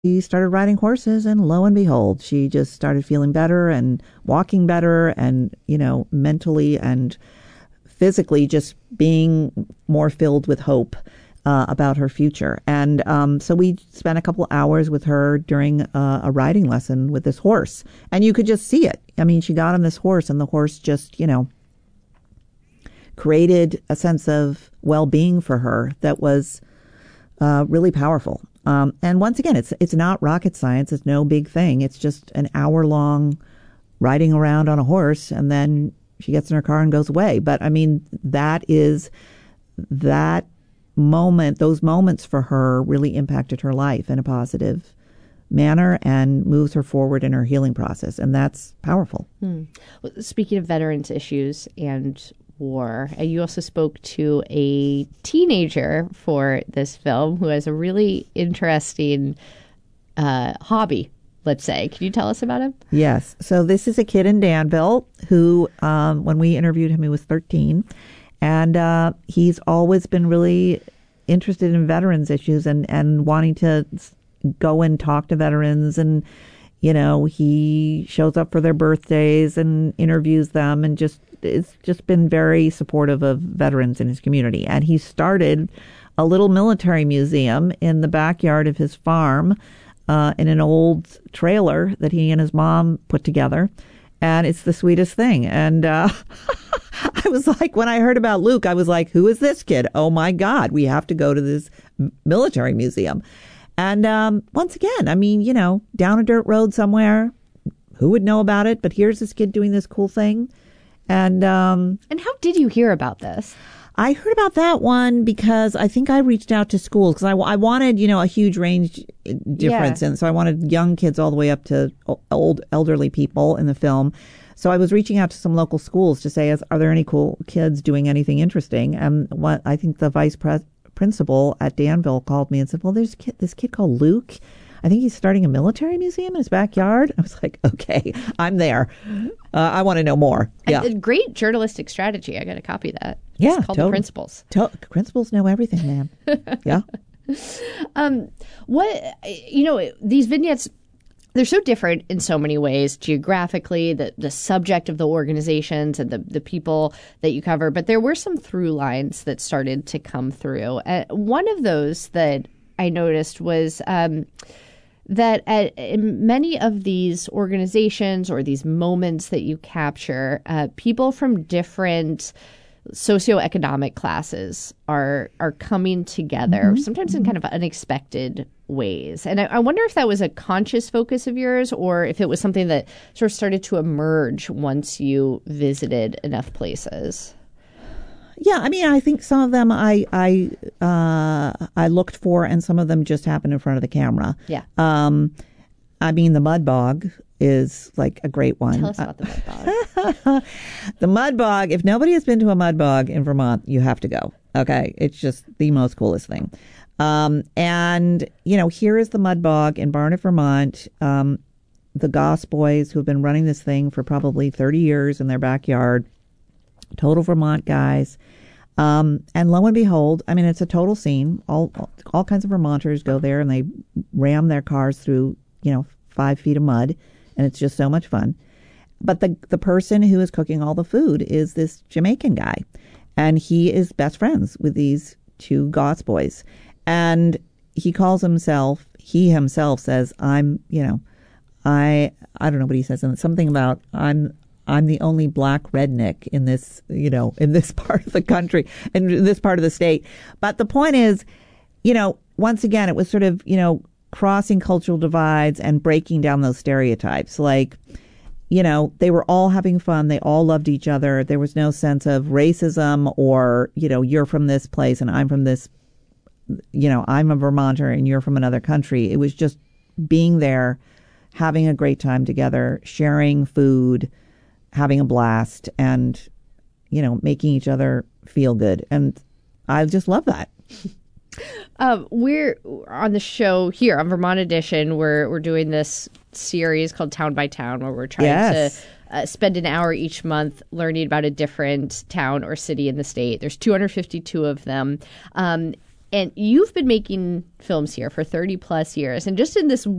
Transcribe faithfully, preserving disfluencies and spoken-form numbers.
She started riding horses, and lo and behold, she just started feeling better and walking better and, you know, mentally and physically just being more filled with hope uh, about her future. And um, so we spent a couple hours with her during uh, a riding lesson with this horse. And you could just see it. I mean, she got on this horse, and the horse just, you know, created a sense of well-being for her that was uh, really powerful. Um, and once again, it's it's not rocket science. It's no big thing. It's just an hour long riding around on a horse, and then she gets in her car and goes away. But I mean, that is that moment, those moments for her really impacted her life in a positive manner and moves her forward in her healing process. And that's powerful. Hmm. Well, speaking of veterans issues and war, you also spoke to a teenager for this film who has a really interesting uh, hobby, let's say. Can you tell us about him? Yes. So this is a kid in Danville who, um, when we interviewed him, he was thirteen. And uh, he's always been really interested in veterans issues and, and wanting to go and talk to veterans. And, you know, he shows up for their birthdays and interviews them and just it's just been very supportive of veterans in his community. And he started a little military museum in the backyard of his farm uh, in an old trailer that he and his mom put together. And it's the sweetest thing. And uh, I was like, when I heard about Luke, I was like, who is this kid? Oh, my God, we have to go to this military museum. And um, once again, I mean, you know, down a dirt road somewhere, who would know about it? But here's this kid doing this cool thing. And um, and how did you hear about this? I heard about that one because I think I reached out to schools because I, I wanted, you know, a huge range difference. Yeah. And so I wanted young kids all the way up to old elderly people in the film. So I was reaching out to some local schools to say, are there any cool kids doing anything interesting? And what I think the vice pres- principal at Danville called me and said, well, there's a kid, this kid called Luke. I think he's starting a military museum in his backyard. I was like, okay, I'm there. Uh, I want to know more. Yeah. A, a great journalistic strategy. I got to copy that. Yeah. It's called totally. The Principals. To- principals know everything, man. Yeah. Um, what, you know, these vignettes, they're so different in so many ways, geographically, the, the subject of the organizations and the, the people that you cover. But there were some through lines that started to come through. Uh, one of those that I noticed was um, that at, in many of these organizations or these moments that you capture, uh, people from different socioeconomic classes are are coming together, mm-hmm. sometimes in kind of unexpected ways. And I, I wonder if that was a conscious focus of yours or if it was something that sort of started to emerge once you visited enough places. Yeah, I mean, I think some of them I I uh, I looked for, and some of them just happened in front of the camera. Yeah. Um, I mean, the Mud Bog is like a great one. Tell us about the Mud Bog. The Mud Bog. If nobody has been to a Mud Bog in Vermont, you have to go. Okay, it's just the most coolest thing. Um, and you know, here is the Mud Bog in Barnet, Vermont. Um, the Goss boys who have been running this thing for probably thirty years in their backyard. Total Vermont guys. Um, and lo and behold, I mean, it's a total scene. All all kinds of Vermonters go there and they ram their cars through, you know, five feet of mud. And it's just so much fun. But the the person who is cooking all the food is this Jamaican guy. And he is best friends with these two Goss boys. And he calls himself, he himself says, I'm, you know, I, I don't know what he says. Something about I'm, I'm the only black redneck in this, you know, in this part of the country, in this part of the state. But the point is, you know, once again, it was sort of, you know, crossing cultural divides and breaking down those stereotypes. Like, you know, they were all having fun. They all loved each other. There was no sense of racism or, you know, you're from this place and I'm from this, you know, I'm a Vermonter and you're from another country. It was just being there, having a great time together, sharing food, having a blast, and, you know, making each other feel good. And I just love that. Um, we're on the show here on Vermont Edition. We're we're doing this series called Town by Town, where we're trying yes. to uh, spend an hour each month learning about a different town or city in the state. There's two hundred fifty-two of them. Um, and you've been making films here for thirty plus years. And just in this